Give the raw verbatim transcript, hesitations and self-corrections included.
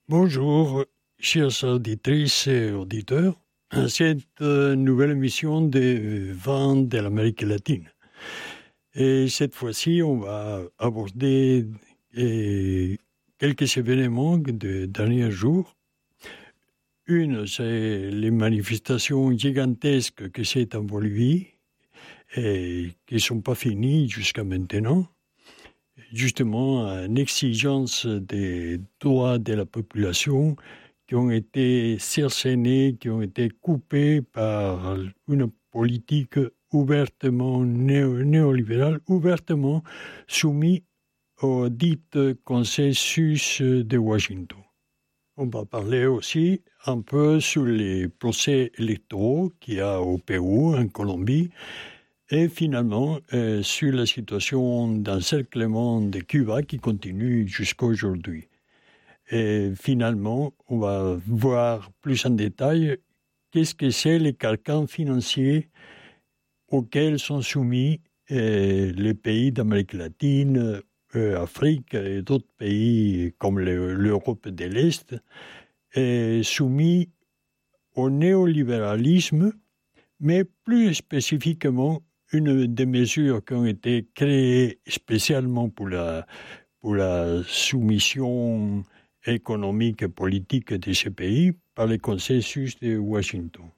Bonjour, chers auditrices et auditeurs, à cette nouvelle émission des vents de l'Amérique latine. Et cette fois-ci, on va aborder eh, quelques événements des derniers jours. Une, c'est les manifestations gigantesques que c'est en Bolivie et qui ne sont pas finies jusqu'à maintenant. Justement, une exigence des droits de la population qui ont été cercenés, qui ont été coupés par une politique ouvertement néo- néolibérale, ouvertement soumise au dit consensus de Washington. On va parler aussi un peu sur les procès électoraux qu'il y a au Pérou, en Colombie, et finalement, euh, sur la situation d'encerclement de Cuba qui continue jusqu'à aujourd'hui. Et finalement, on va voir plus en détail qu'est-ce que c'est les carcans financiers auxquels sont soumis euh, les pays d'Amérique latine, euh, Afrique et d'autres pays comme le, l'Europe de l'Est, et soumis au néolibéralisme, mais plus spécifiquement une des mesures qui ont été créées spécialement pour la, pour la soumission économique et politique de ces pays par le consensus de Washington.